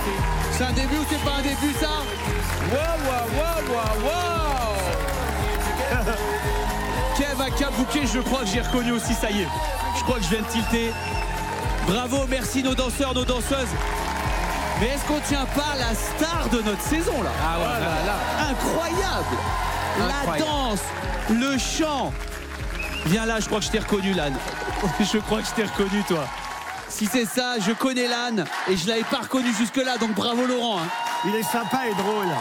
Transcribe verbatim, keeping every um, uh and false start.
C'est un début ou c'est pas un début ça? Waouh, waouh, waouh, waouh. Kev Aka Bouquet, je crois que j'ai reconnu aussi, ça y est. Je crois que je viens de tilter. Bravo, merci nos danseurs, nos danseuses. Mais est-ce qu'on tient pas la star de notre saison là? Ah ouais, oh là là. Incroyable. Incroyable. La danse, le chant. Viens là, je crois que je t'ai reconnu, Lan. Je crois que je t'ai reconnu, toi. Si c'est ça, je connais Lan et je l'avais pas reconnu jusque-là, donc bravo Laurent. Hein. Il est sympa et drôle.